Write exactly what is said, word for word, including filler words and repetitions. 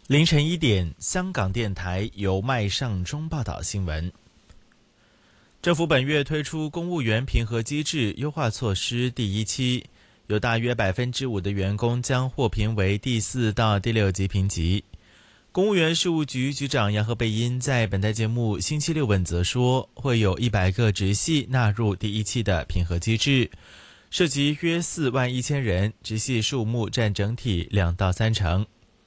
凌晨一点，香港电台由麦尚中报道新闻。政府本月推出公务员评核机制优化措施第一期，有大约百分之五的员工将获评为第四到第六级评级。公务员事务局局长杨和贝因在本台节目星期六问责说，会有一百个直系纳入第一期的评核机制，涉及约四万一千人，直系数目占整体两到三成。